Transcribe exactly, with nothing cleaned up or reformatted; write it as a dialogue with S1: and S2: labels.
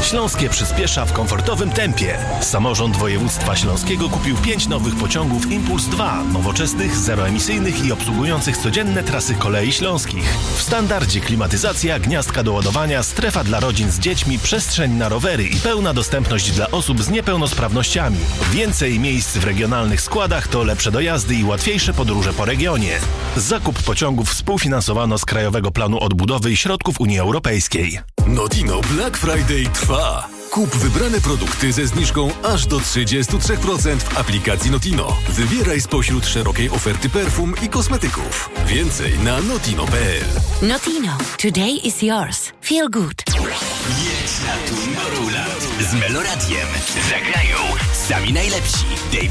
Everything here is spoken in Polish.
S1: Śląskie przyspiesza w komfortowym tempie. Samorząd województwa śląskiego kupił pięć nowych pociągów Impuls dwa, nowoczesnych, zeroemisyjnych i obsługujących codzienne trasy kolei śląskich. W standardzie klimatyzacja, gniazdka do ładowania, strefa dla rodzin z dziećmi, przestrzeń na rowery i pełna dostępność dla osób z niepełnosprawnościami. Więcej miejsc w regionalnych składach to lepsze dojazdy i łatwiejsze podróże po regionie. Zakup pociągów współfinansowano z Krajowego Planu Odbudowy i środków Unii Europejskiej.
S2: Notino Black Friday trwa. Kup wybrane produkty ze zniżką aż do trzydzieści trzy procent w aplikacji Notino. Wybieraj spośród szerokiej oferty perfum i kosmetyków. Więcej na notino kropka p l.
S3: Notino. Today is yours. Feel good.
S4: Jedź na Tomorrowland z Meloradiem. Zagrają sami najlepsi.